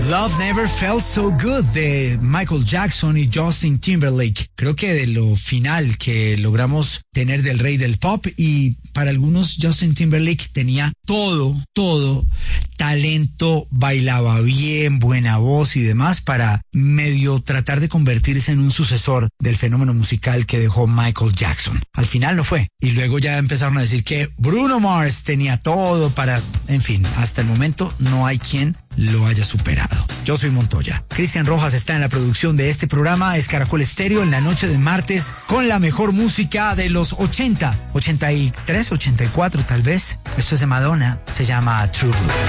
Love Never Felt So Good de Michael Jackson y Justin Timberlake. Creo que de lo final que logramos tener del rey del pop, y para algunos Justin Timberlake tenía todo, talento, bailaba bien, buena voz y demás para medio tratar de convertirse en un sucesor del fenómeno musical que dejó Michael Jackson. Al final no fue. Y luego ya empezaron a decir que Bruno Mars tenía todo para... En fin, hasta el momento no hay quien lo haya superado. Yo soy Montoya. Cristian Rojas está en la producción de este programa. Es Caracol Estéreo en la noche de martes con la mejor música de los 80, 83, 84 tal vez. Esto es de Madonna. Se llama True Blue.